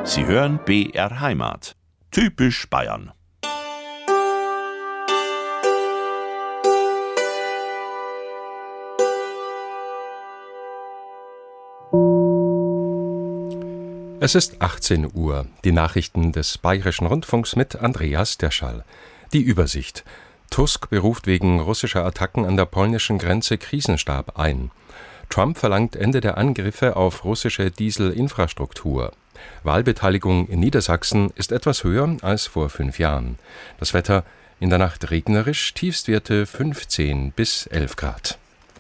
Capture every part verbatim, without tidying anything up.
Sie hören B R Heimat. Typisch Bayern. Es ist achtzehn Uhr. Die Nachrichten des Bayerischen Rundfunks mit Andreas Derschall. Die Übersicht. Tusk beruft wegen russischer Attacken an der polnischen Grenze Krisenstab ein. Trump verlangt Ende der Angriffe auf russische Dieselinfrastruktur. Wahlbeteiligung in Niedersachsen ist etwas höher als vor fünf Jahren. Das Wetter in der Nacht regnerisch, Tiefstwerte fünfzehn bis elf Grad.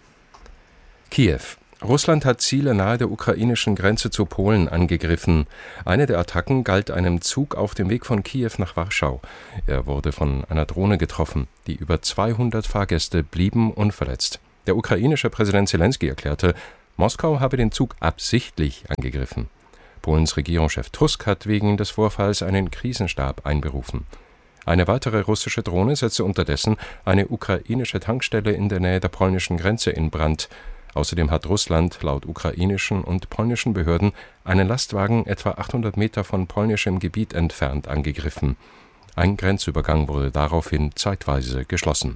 Kiew. Russland hat Ziele nahe der ukrainischen Grenze zu Polen angegriffen. Eine der Attacken galt einem Zug auf dem Weg von Kiew nach Warschau. Er wurde von einer Drohne getroffen. Die über zweihundert Fahrgäste blieben unverletzt. Der ukrainische Präsident Zelensky erklärte, Moskau habe den Zug absichtlich angegriffen. Polens Regierungschef Tusk hat wegen des Vorfalls einen Krisenstab einberufen. Eine weitere russische Drohne setzte unterdessen eine ukrainische Tankstelle in der Nähe der polnischen Grenze in Brand. Außerdem hat Russland laut ukrainischen und polnischen Behörden einen Lastwagen etwa achthundert Meter von polnischem Gebiet entfernt angegriffen. Ein Grenzübergang wurde daraufhin zeitweise geschlossen.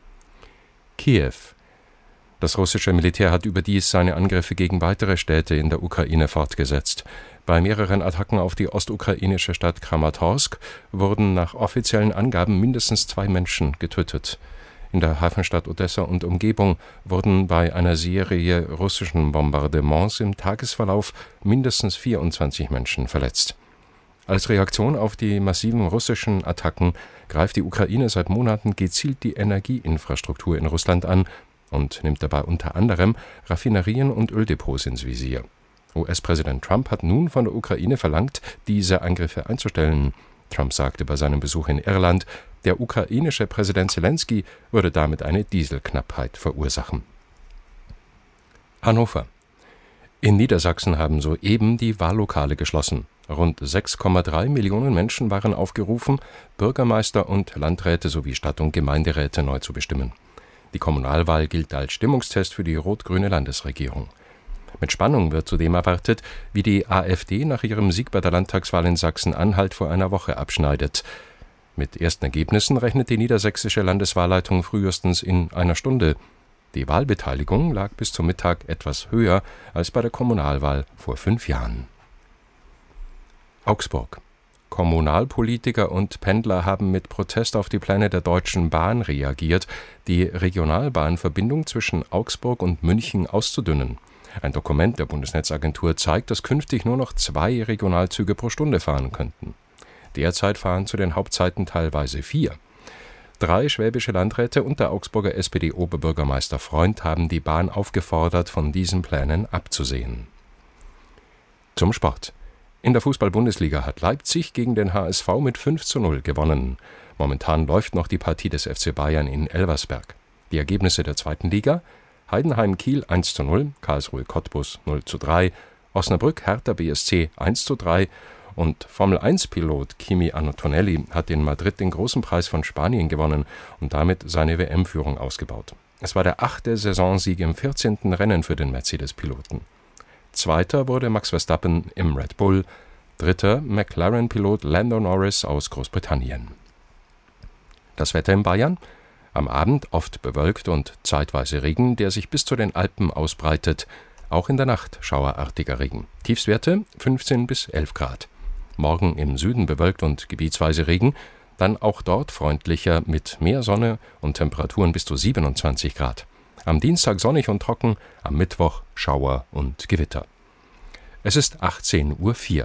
Kiew. Das russische Militär hat überdies seine Angriffe gegen weitere Städte in der Ukraine fortgesetzt. Bei mehreren Attacken auf die ostukrainische Stadt Kramatorsk wurden nach offiziellen Angaben mindestens zwei Menschen getötet. In der Hafenstadt Odessa und Umgebung wurden bei einer Serie russischen Bombardements im Tagesverlauf mindestens vierundzwanzig Menschen verletzt. Als Reaktion auf die massiven russischen Attacken greift die Ukraine seit Monaten gezielt die Energieinfrastruktur in Russland an und nimmt dabei unter anderem Raffinerien und Öldepots ins Visier. U S-Präsident Trump hat nun von der Ukraine verlangt, diese Angriffe einzustellen. Trump sagte bei seinem Besuch in Irland, der ukrainische Präsident Zelensky würde damit eine Dieselknappheit verursachen. Hannover. In Niedersachsen haben soeben die Wahllokale geschlossen. Rund sechs Komma drei Millionen Menschen waren aufgerufen, Bürgermeister und Landräte sowie Stadt- und Gemeinderäte neu zu bestimmen. Die Kommunalwahl gilt als Stimmungstest für die rot-grüne Landesregierung. Mit Spannung wird zudem erwartet, wie die AfD nach ihrem Sieg bei der Landtagswahl in Sachsen-Anhalt vor einer Woche abschneidet. Mit ersten Ergebnissen rechnet die niedersächsische Landeswahlleitung frühestens in einer Stunde. Die Wahlbeteiligung lag bis zum Mittag etwas höher als bei der Kommunalwahl vor fünf Jahren. Augsburg. Kommunalpolitiker und Pendler haben mit Protest auf die Pläne der Deutschen Bahn reagiert, die Regionalbahnverbindung zwischen Augsburg und München auszudünnen. Ein Dokument der Bundesnetzagentur zeigt, dass künftig nur noch zwei Regionalzüge pro Stunde fahren könnten. Derzeit fahren zu den Hauptzeiten teilweise vier. Drei schwäbische Landräte und der Augsburger S P D-Oberbürgermeister Freund haben die Bahn aufgefordert, von diesen Plänen abzusehen. Zum Sport. In der Fußball-Bundesliga hat Leipzig gegen den H S V mit fünf zu null gewonnen. Momentan läuft noch die Partie des F C Bayern in Elversberg. Die Ergebnisse der zweiten Liga: Heidenheim-Kiel eins zu null, Karlsruhe Cottbus null zu drei, Osnabrück Hertha B S C eins zu drei und Formel eins Pilot Kimi Antonelli hat in Madrid den großen Preis von Spanien gewonnen und damit seine W M-Führung ausgebaut. Es war der achte Saisonsieg im vierzehnten Rennen für den Mercedes-Piloten. Zweiter wurde Max Verstappen im Red Bull, dritter McLaren-Pilot Lando Norris aus Großbritannien. Das Wetter in Bayern? Am Abend oft bewölkt und zeitweise Regen, der sich bis zu den Alpen ausbreitet. Auch in der Nacht schauerartiger Regen. Tiefstwerte fünfzehn bis elf Grad. Morgen im Süden bewölkt und gebietsweise Regen, dann auch dort freundlicher mit mehr Sonne und Temperaturen bis zu siebenundzwanzig Grad. Am Dienstag sonnig und trocken, am Mittwoch Schauer und Gewitter. Es ist achtzehn Uhr vier.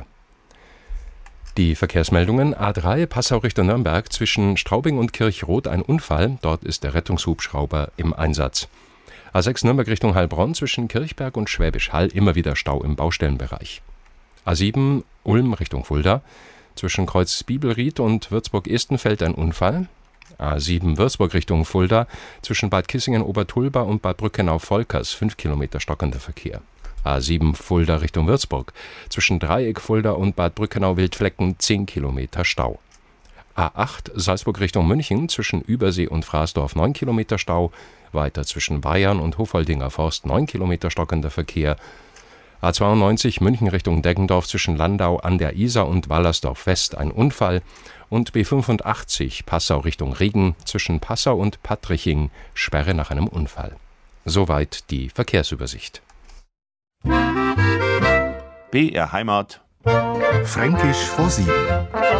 Die Verkehrsmeldungen: A drei Passau Richtung Nürnberg zwischen Straubing und Kirchroth ein Unfall, dort ist der Rettungshubschrauber im Einsatz. A sechs Nürnberg Richtung Heilbronn zwischen Kirchberg und Schwäbisch Hall immer wieder Stau im Baustellenbereich. A sieben Ulm Richtung Fulda zwischen Kreuz Bibelried und Würzburg-Estenfeld ein Unfall. A sieben Würzburg Richtung Fulda zwischen Bad Kissingen-Obertulba und Bad Brückenau-Volkers fünf Kilometer stockender Verkehr. A sieben Fulda Richtung Würzburg zwischen Dreieck Fulda und Bad Brückenau-Wildflecken zehn Kilometer Stau. A acht Salzburg Richtung München zwischen Übersee und Fraßdorf neun Kilometer Stau, weiter zwischen Bayern und Hofholdinger Forst neun Kilometer stockender Verkehr. A zweiundneunzig München Richtung Deggendorf zwischen Landau an der Isar und Wallersdorf West ein Unfall und B fünfundachtzig Passau Richtung Regen zwischen Passau und Pattriching Sperre nach einem Unfall. Soweit die Verkehrsübersicht. B R Heimat. Fränkisch vor sieben.